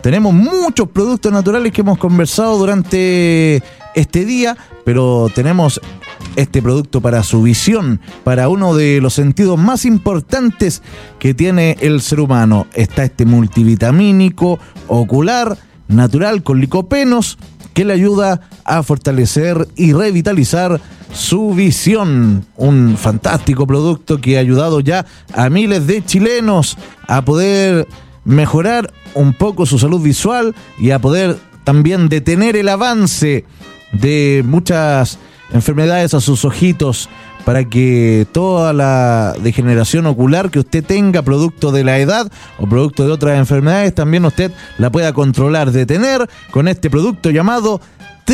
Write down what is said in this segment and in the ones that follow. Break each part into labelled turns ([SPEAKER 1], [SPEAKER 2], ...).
[SPEAKER 1] tenemos muchos productos naturales que hemos conversado durante este día, pero tenemos este producto para su visión, para uno de los sentidos más importantes que tiene el ser humano. Está este multivitamínico ocular natural con licopenos que le ayuda a fortalecer y revitalizar su visión. Un fantástico producto que ha ayudado ya a miles de chilenos a poder mejorar un poco su salud visual y a poder también detener el avance de muchas enfermedades a sus ojitos, para que toda la degeneración ocular que usted tenga producto de la edad o producto de otras enfermedades, también usted la pueda controlar, detener con este producto llamado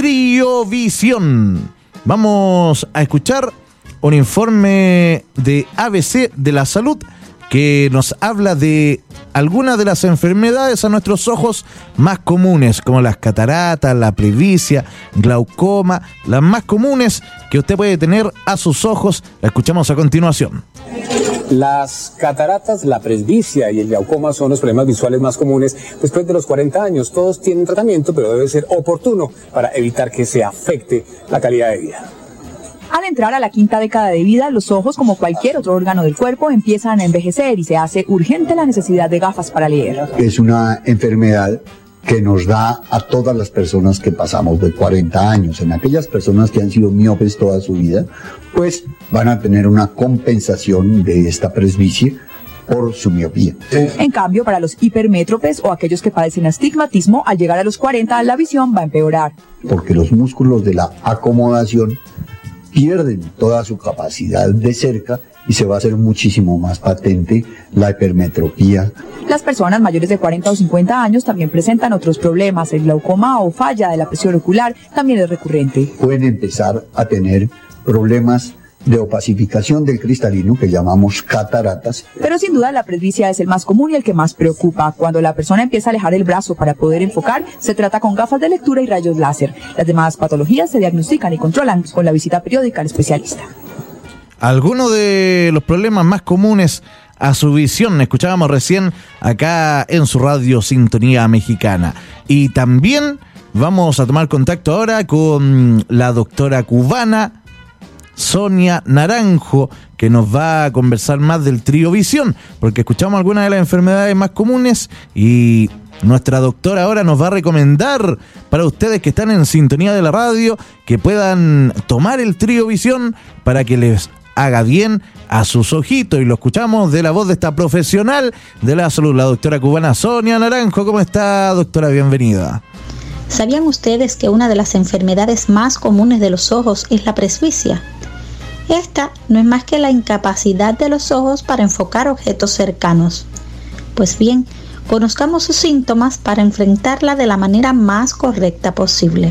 [SPEAKER 1] Triovisión. Vamos a escuchar un informe de ABC de la Salud que nos habla de algunas de las enfermedades a nuestros ojos más comunes, como las cataratas, la presbicia, glaucoma, las más comunes que usted puede tener a sus ojos. La escuchamos a continuación.
[SPEAKER 2] Las cataratas, la presbicia y el glaucoma son los problemas visuales más comunes después de los 40 años. Todos tienen tratamiento, pero debe ser oportuno para evitar que se afecte la calidad de vida.
[SPEAKER 3] Al entrar a la quinta década de vida, los ojos, como cualquier otro órgano del cuerpo, empiezan a envejecer y se hace urgente la necesidad de gafas para leer.
[SPEAKER 4] Es una enfermedad que nos da a todas las personas que pasamos de 40 años. En aquellas personas que han sido miopes toda su vida, pues van a tener una compensación de esta presbicia por su miopía.
[SPEAKER 3] En cambio, para los hipermétropes o aquellos que padecen astigmatismo, al llegar a los 40 la visión va a empeorar.
[SPEAKER 4] Porque los músculos de la acomodación pierden toda su capacidad de cerca y se va a hacer muchísimo más patente la hipermetropía.
[SPEAKER 3] Las personas mayores de 40 o 50 años también presentan otros problemas. El glaucoma o falla de la presión ocular también es recurrente.
[SPEAKER 4] Pueden empezar a tener problemas de opacificación del cristalino, que llamamos cataratas.
[SPEAKER 3] Pero sin duda la presbicia es el más común y el que más preocupa. Cuando la persona empieza a alejar el brazo para poder enfocar, se trata con gafas de lectura y rayos láser. Las demás patologías se diagnostican y controlan con la visita periódica al especialista.
[SPEAKER 1] Algunos de los problemas más comunes a su visión escuchábamos recién acá en su radio Sintonía Mexicana. Y también vamos a tomar contacto ahora con la doctora cubana Sonia Naranjo, que nos va a conversar más del Triovisión, porque escuchamos algunas de las enfermedades más comunes y nuestra doctora ahora nos va a recomendar para ustedes que están en sintonía de la radio que puedan tomar el Triovisión para que les haga bien a sus ojitos. Y lo escuchamos de la voz de esta profesional de la salud, la doctora cubana Sonia Naranjo. ¿Cómo está, doctora? Bienvenida.
[SPEAKER 5] ¿Sabían ustedes que una de las enfermedades más comunes de los ojos es la presbicia? Esta no es más que la incapacidad de los ojos para enfocar objetos cercanos. Pues bien, conozcamos sus síntomas para enfrentarla de la manera más correcta posible.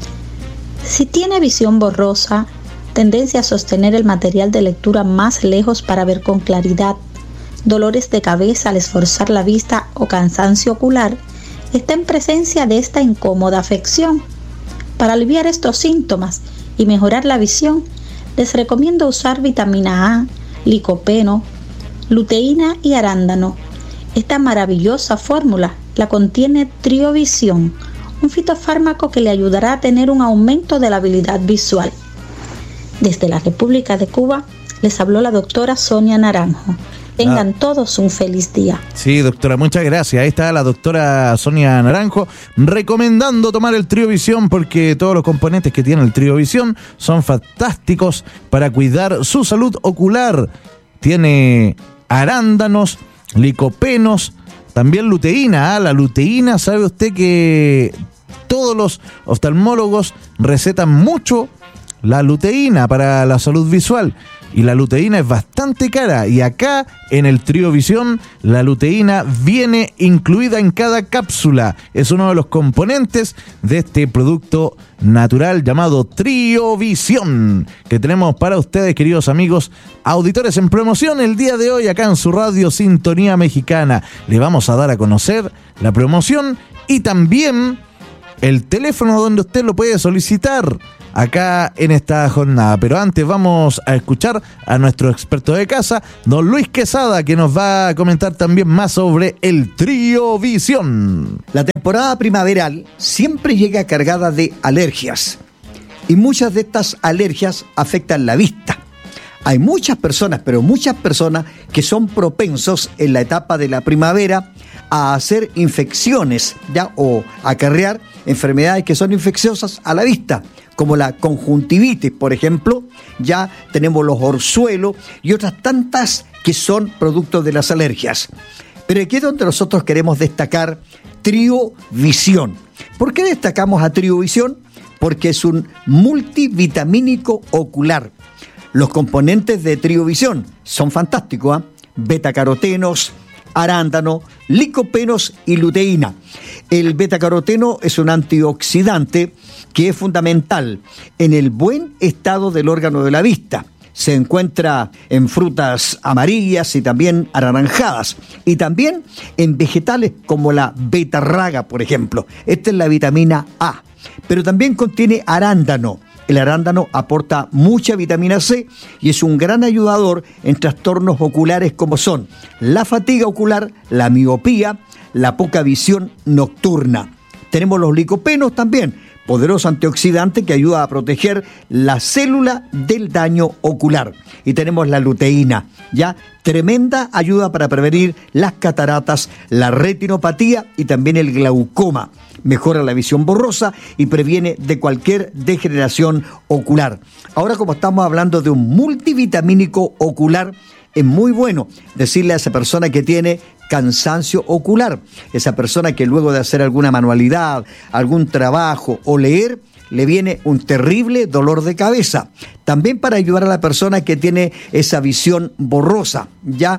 [SPEAKER 5] Si tiene visión borrosa, tendencia a sostener el material de lectura más lejos para ver con claridad, dolores de cabeza al esforzar la vista o cansancio ocular, está en presencia de esta incómoda afección. Para aliviar estos síntomas y mejorar la visión, les recomiendo usar vitamina A, licopeno, luteína y arándano. Esta maravillosa fórmula la contiene Triovisión, un fitofármaco que le ayudará a tener un aumento de la habilidad visual. Desde la República de Cuba les habló la doctora Sonia Naranjo. Tengan todos un feliz día.
[SPEAKER 1] Sí, doctora, muchas gracias. Ahí está la doctora Sonia Naranjo recomendando tomar el Triovisión, porque todos los componentes que tiene el Triovisión son fantásticos para cuidar su salud ocular. Tiene arándanos, licopenos, también luteína. La luteína, ¿sabe usted que todos los oftalmólogos recetan mucho la luteína para la salud visual? Y la luteína es bastante cara, y acá en el Triovisión la luteína viene incluida en cada cápsula. Es uno de los componentes de este producto natural llamado Triovisión, que tenemos para ustedes, queridos amigos auditores, en promoción el día de hoy acá en su radio Sintonía Mexicana. Le vamos a dar a conocer la promoción y también el teléfono donde usted lo puede solicitar. acá en esta jornada. Pero antes vamos a escuchar a nuestro experto de casa, don Luis Quesada, que nos va a comentar también más sobre el Trío Visión.
[SPEAKER 6] La temporada primaveral siempre llega cargada de alergias y muchas de estas alergias afectan la vista. Hay muchas personas, pero muchas personas que son propensos en la etapa de la primavera a hacer infecciones, ¿ya? O acarrear enfermedades que son infecciosas a la vista, como la conjuntivitis, por ejemplo. Ya tenemos los orzuelos y otras tantas que son productos de las alergias. Pero aquí es donde nosotros queremos destacar Trío Visión. ¿Por qué destacamos a Trío Visión? Porque es un multivitamínico ocular. Los componentes de Trío Visión son fantásticos, ¿eh? Betacarotenos, arándano, licopenos y luteína. El betacaroteno es un antioxidante que es fundamental en el buen estado del órgano de la vista. Se encuentra en frutas amarillas y también anaranjadas, y también en vegetales como la betarraga, por ejemplo. Esta es la vitamina A, pero también contiene arándano. El arándano aporta mucha vitamina C y es un gran ayudador en trastornos oculares como son la fatiga ocular, la miopía, la poca visión nocturna. Tenemos los licopenos también, poderoso antioxidante que ayuda a proteger la célula del daño ocular. Y tenemos la luteína, ya tremenda ayuda para prevenir las cataratas, la retinopatía y también el glaucoma. Mejora la visión borrosa y previene de cualquier degeneración ocular. Ahora, como estamos hablando de un multivitamínico ocular, es muy bueno decirle a esa persona que tiene cansancio ocular, esa persona que luego de hacer alguna manualidad, algún trabajo o leer, le viene un terrible dolor de cabeza. También para ayudar a la persona que tiene esa visión borrosa, ya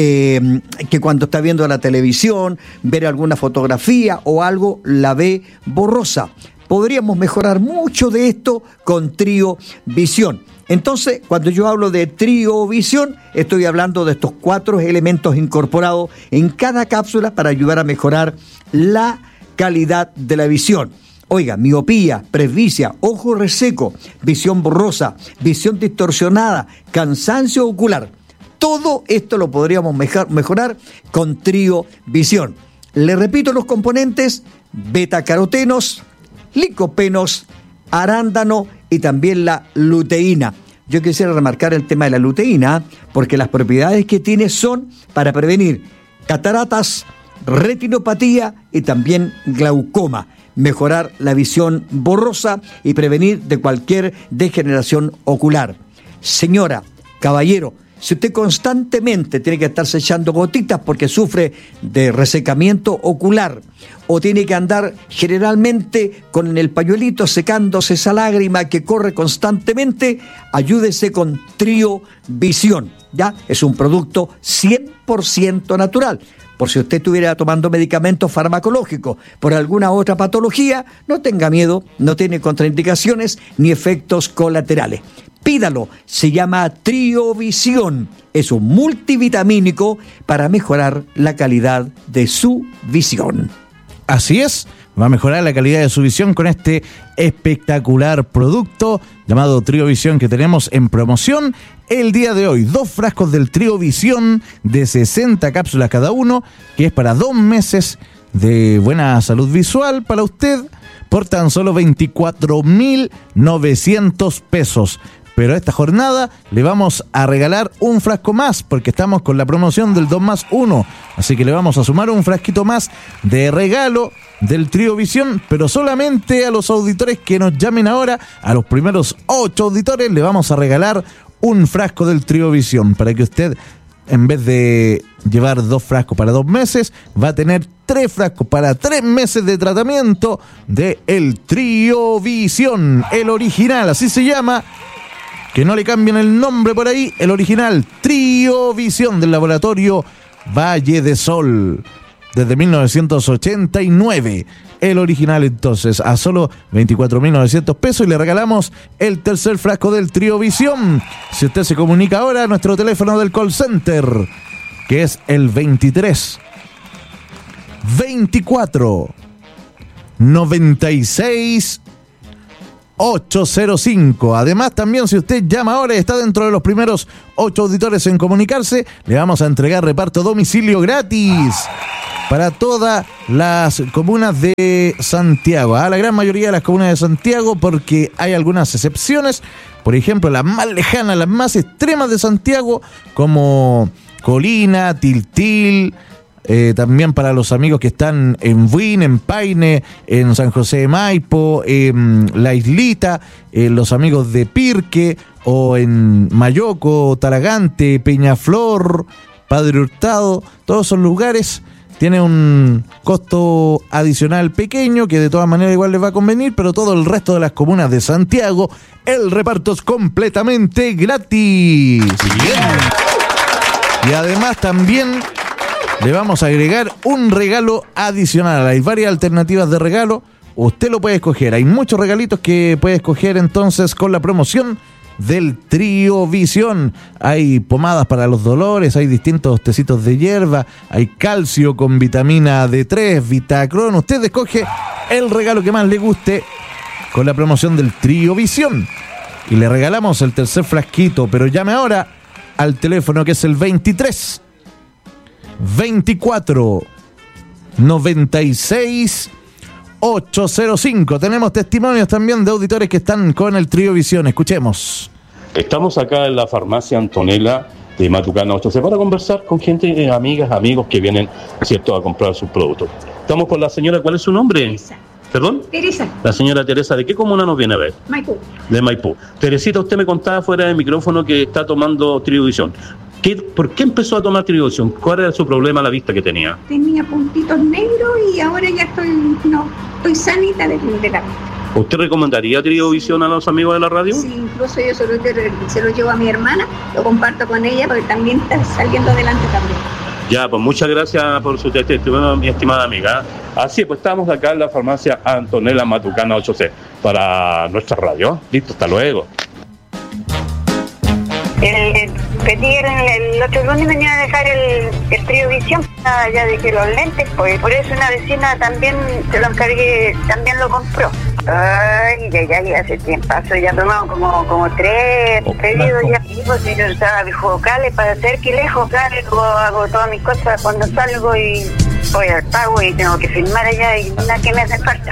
[SPEAKER 6] que cuando está viendo la televisión, ver alguna fotografía o algo, la ve borrosa. Podríamos mejorar mucho de esto con Trío Visión. Entonces, cuando yo hablo de Trío Visión, estoy hablando de estos 4 elementos incorporados en cada cápsula para ayudar a mejorar la calidad de la visión. Oiga, miopía, presbicia, ojo reseco, visión borrosa, visión distorsionada, cansancio ocular. Todo esto lo podríamos mejorar con Trío Visión. Le repito los componentes: betacarotenos, licopenos, arándano y también la luteína. Yo quisiera remarcar el tema de la luteína porque las propiedades que tiene son para prevenir cataratas, retinopatía y también glaucoma, mejorar la visión borrosa y prevenir de cualquier degeneración ocular. Señora, caballero, si usted constantemente tiene que estarse echando gotitas porque sufre de resecamiento ocular o tiene que andar generalmente con el pañuelito secándose esa lágrima que corre constantemente, ayúdese con Trío Visión. ¿Ya? Es un producto 100% natural. Por si usted estuviera tomando medicamentos farmacológicos por alguna otra patología, no tenga miedo, no tiene contraindicaciones ni efectos colaterales. Pídalo, se llama Trío Visión. Es un multivitamínico para mejorar la calidad de su visión.
[SPEAKER 1] Así es, va a mejorar la calidad de su visión con este espectacular producto llamado Trío Visión que tenemos en promoción el día de hoy. 2 frascos del Trío Visión de 60 cápsulas cada uno, que es para 2 meses de buena salud visual para usted por tan solo 24.900 pesos. Pero esta jornada le vamos a regalar un frasco más porque estamos con la promoción del 2+1. Así que le vamos a sumar un frasquito más de regalo del Trío Visión, pero solamente a los auditores que nos llamen ahora. A los primeros 8 auditores le vamos a regalar un frasco del Trío Visión para que usted, en vez de llevar 2 frascos para 2 meses, va a tener 3 frascos para 3 meses de tratamiento de el Trío Visión, el original, así se llama. Que no le cambien el nombre por ahí, el original Trío Visión del laboratorio Valle de Sol, desde 1989. El original, entonces, a solo 24.900 pesos, y le regalamos el tercer frasco del Trío Visión. Si usted se comunica ahora a nuestro teléfono del call center, que es el 23 24 96 805. Además, también si usted llama ahora y está dentro de los primeros 8 auditores en comunicarse, le vamos a entregar reparto a domicilio gratis para todas las comunas de Santiago, a la gran mayoría de las comunas de Santiago, porque hay algunas excepciones, por ejemplo, las más lejanas, las más extremas de Santiago, como Colina, Tiltil, también para los amigos que están en Buin, en Paine, en San José de Maipo, en La Islita, los amigos de Pirque, o en Mayoco, Talagante, Peñaflor, Padre Hurtado. Todos esos lugares tienen un costo adicional pequeño que de todas maneras igual les va a convenir, pero todo el resto de las comunas de Santiago, el reparto es completamente gratis. Y además también le vamos a agregar un regalo adicional. Hay varias alternativas de regalo. Usted lo puede escoger. Hay muchos regalitos que puede escoger entonces con la promoción del Trío Visión. Hay pomadas para los dolores, hay distintos tecitos de hierba, hay calcio con vitamina D3, Vitacron. Usted escoge el regalo que más le guste con la promoción del Trío Visión. Y le regalamos el tercer frasquito, pero llame ahora al teléfono que es el 23 24 96 805. Tenemos testimonios también de auditores que están con el Trío Visión. Escuchemos.
[SPEAKER 7] Estamos acá en la farmacia Antonella de Matucana 8C para conversar con gente, amigas, amigos que vienen, ¿cierto?, a comprar sus productos. Estamos con la señora, ¿cuál es su nombre?
[SPEAKER 8] Teresa.
[SPEAKER 7] ¿Perdón?
[SPEAKER 8] Teresa.
[SPEAKER 7] La señora Teresa, ¿de qué comuna nos viene a ver?
[SPEAKER 8] Maipú.
[SPEAKER 7] De Maipú. Teresita, usted me contaba fuera del micrófono que está tomando Trío Visión. ¿Por qué empezó a tomar Trío Visión? ¿Cuál era su problema a la vista que tenía?
[SPEAKER 8] Tenía puntitos negros y ahora ya estoy sanita de la vista.
[SPEAKER 7] ¿Usted recomendaría Trío Visión a los amigos de la radio?
[SPEAKER 8] Sí, incluso yo se lo llevo a mi hermana, lo comparto con ella porque también está saliendo adelante también.
[SPEAKER 7] Ya, pues muchas gracias por su testimonio, mi estimada amiga. Así pues, estamos acá en la farmacia Antonella Matucana 8C para nuestra radio. Listo, hasta luego.
[SPEAKER 9] Pedí el otro lunes venía a dejar el Trío Visión. Ya dejé los lentes, pues por eso una vecina también se lo encargué, también lo compró. Ay, ya hace tiempo, ya tomamos como tres pedidos ya. Pues yo estaba vocales para hacer que lejos, claro, hago todas mis cosas cuando salgo y voy al pago y tengo que firmar allá y nada que me hace falta.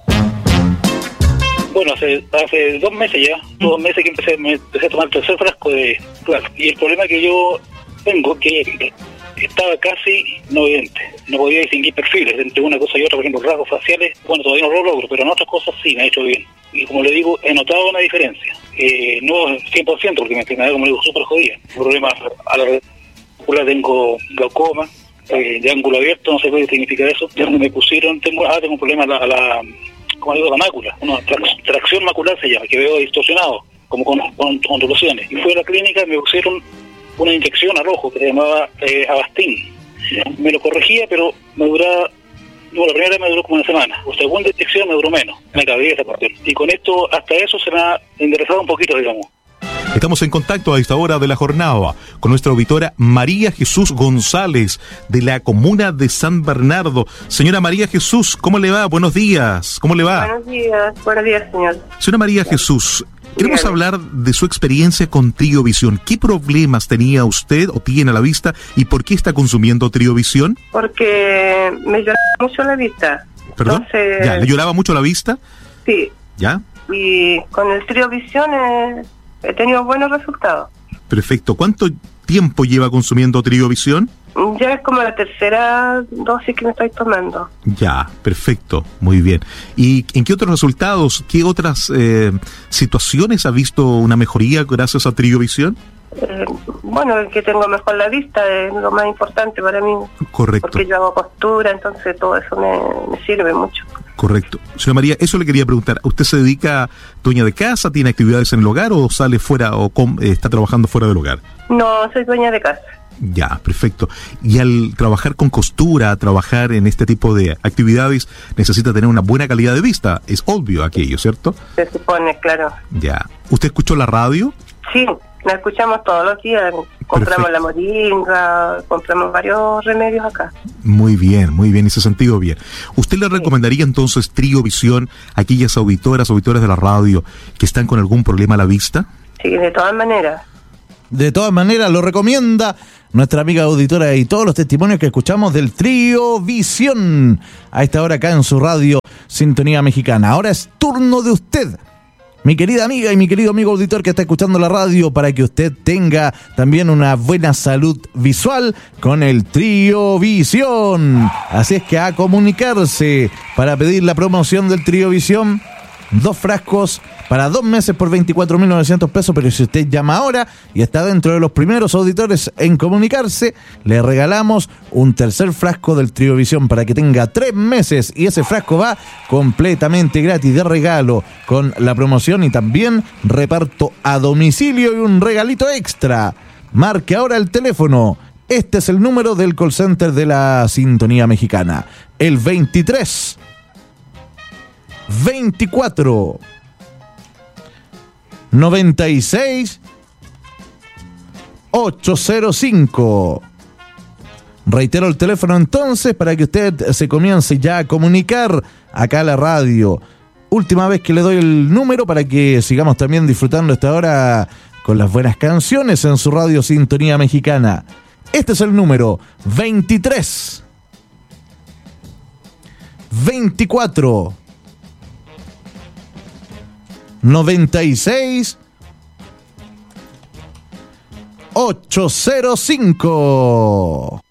[SPEAKER 10] Bueno, hace 2 meses ya, 2 meses que me empecé a tomar el tercer frasco de claro. Y el problema que yo tengo que estaba casi no evidente. No podía distinguir perfiles entre una cosa y otra, por ejemplo, rasgos faciales. Bueno, todavía no lo logro, pero en otras cosas sí me ha hecho bien. Y como le digo, he notado una diferencia. No 100%, porque mi enfermedad, como le digo, súper jodida. Un problema a la ocular, tengo glaucoma, de ángulo abierto, no sé qué significa eso. Ya me pusieron, tengo un problema a la como digo, la mácula, una tracción macular se llama, que veo distorsionado, como con ondulaciones. Y fui a la clínica y me pusieron una inyección al ojo que se llamaba Avastin. Me lo corregía, pero me duraba, la primera me duró como una semana. La segunda inyección me duró menos, me cabía esa cuestión. Y con esto, hasta eso se me ha enderezado un poquito, digamos.
[SPEAKER 11] Estamos en contacto a esta hora de la jornada con nuestra auditora María Jesús González de la comuna de San Bernardo. Señora María Jesús, ¿cómo le va? Buenos días. ¿Cómo le va?
[SPEAKER 9] Buenos días, señor.
[SPEAKER 11] Señora María Jesús, queremos hablar de su experiencia con Trío Visión. ¿Qué problemas tenía usted o tiene a la vista y por qué está consumiendo Trío Visión?
[SPEAKER 9] Porque me lloraba mucho la vista.
[SPEAKER 11] ¿Perdón?
[SPEAKER 9] Entonces,
[SPEAKER 11] ¿Ya? ¿Le lloraba mucho la vista?
[SPEAKER 9] Sí.
[SPEAKER 11] ¿Ya?
[SPEAKER 9] Y con el Trío Visión he tenido buenos resultados.
[SPEAKER 11] Perfecto. ¿Cuánto tiempo lleva consumiendo Trío Visión?
[SPEAKER 9] Ya es como la tercera dosis que me estoy tomando.
[SPEAKER 11] Ya, perfecto, muy bien. ¿Y en qué otros resultados, qué otras situaciones ha visto una mejoría gracias a Trío Visión?
[SPEAKER 9] Bueno, que tengo mejor la vista es lo más importante para mí.
[SPEAKER 11] Correcto.
[SPEAKER 9] Porque yo hago postura, entonces todo eso me sirve mucho.
[SPEAKER 11] Correcto. Señora María, eso le quería preguntar. ¿Usted se dedica dueña de casa, tiene actividades en el hogar o sale fuera o está trabajando fuera del hogar?
[SPEAKER 9] No, soy dueña de casa.
[SPEAKER 11] Ya, perfecto. Y al trabajar con costura, trabajar en este tipo de actividades, necesita tener una buena calidad de vista. Es obvio aquello, ¿cierto?
[SPEAKER 9] Se supone, claro.
[SPEAKER 11] Ya. ¿Usted escuchó la radio?
[SPEAKER 9] Sí,
[SPEAKER 12] La escuchamos todos los días. Compramos la moringa, compramos varios remedios acá.
[SPEAKER 11] Muy bien, en ese sentido bien. ¿Usted le recomendaría entonces Trío Visión a aquellas auditoras de la radio que están con algún problema a la vista?
[SPEAKER 12] Sí, de todas maneras.
[SPEAKER 1] De todas maneras, lo recomienda nuestra amiga auditora y todos los testimonios que escuchamos del Trío Visión a esta hora acá en su radio Sintonía Mexicana. Ahora es turno de usted, mi querida amiga y mi querido amigo auditor que está escuchando la radio, para que usted tenga también una buena salud visual con el Trío Visión. Así es que a comunicarse para pedir la promoción del Trío Visión. 2 frascos para 2 meses por 24.900 pesos, pero si usted llama ahora y está dentro de los primeros auditores en comunicarse, le regalamos un tercer frasco del Trío Visión para que tenga 3 meses, y ese frasco va completamente gratis de regalo con la promoción, y también reparto a domicilio y un regalito extra. Marque ahora el teléfono. Este es el número del call center de la Sintonía Mexicana, el 23 24 96 805. Reitero el teléfono entonces para que usted se comience ya a comunicar acá a la radio. Última vez que le doy el número para que sigamos también disfrutando esta hora con las buenas canciones en su radio Sintonía Mexicana. Este es el número 23 24 96 805.